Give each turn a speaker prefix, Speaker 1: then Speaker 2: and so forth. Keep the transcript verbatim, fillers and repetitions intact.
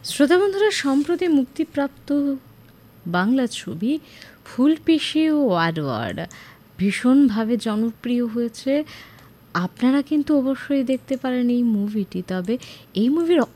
Speaker 1: শ্রোতা বন্ধুরা, সম্প্রতি মুক্তিপ্রাপ্ত বাংলা ছবি ফুলপিসি ও ওয়াডওয়ার্ড ভীষণভাবে জনপ্রিয় হয়েছে। আপনারা কিন্তু অবশ্যই দেখতে পারেন এই মুভিটি। তবে এই মুভির